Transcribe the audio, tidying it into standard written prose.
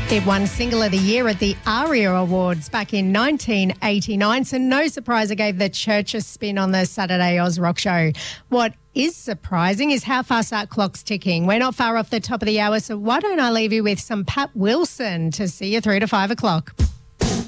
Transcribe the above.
It won Single of the Year at the ARIA Awards back in 1989, so no surprise it gave the church a spin on the Saturday Oz Rock Show. What is surprising is how fast that clock's ticking. We're not far off the top of the hour, so why don't I leave you with some Pat Wilson to see you through to 5 o'clock.